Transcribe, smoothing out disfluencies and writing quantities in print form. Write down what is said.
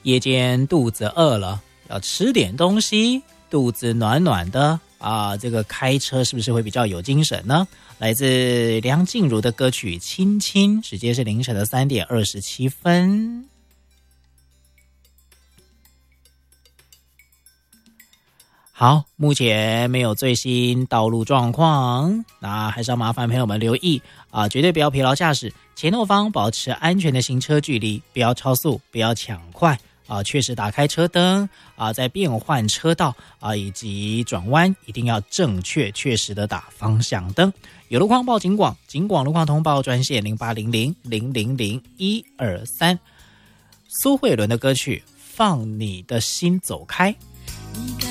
夜间肚子饿了，要吃点东西，肚子暖暖的啊，这个开车是不是会比较有精神呢？来自梁静茹的歌曲《亲亲》，时间是凌晨的3点27分。好，目前没有最新道路状况，那还是要麻烦朋友们留意啊，绝对不要疲劳驾驶，前后方保持安全的行车距离，不要超速，不要抢快啊，确实打开车灯啊，在变换车道啊以及转弯一定要正确确实的打方向灯。有路况报警广，警广路况通报专线0800000123。苏慧伦的歌曲《放你的心走开》。